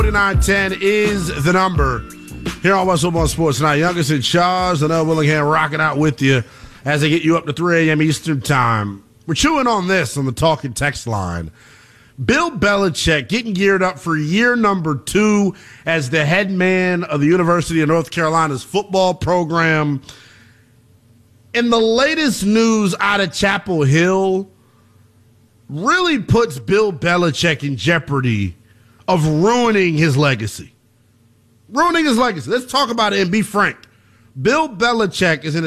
4910 is the number here on West Football Sports Tonight. Youngest and Shaw's and Willingham rocking out with you as they get you up to 3 a.m. Eastern Time. We're chewing on this on the talking text line. Bill Belichick getting geared up for year number 2 as the head man of the University of North Carolina's football program. In the latest news out of Chapel Hill, really puts Bill Belichick in jeopardy of ruining his legacy. Ruining his legacy. Let's talk about it and be frank. Bill Belichick is in a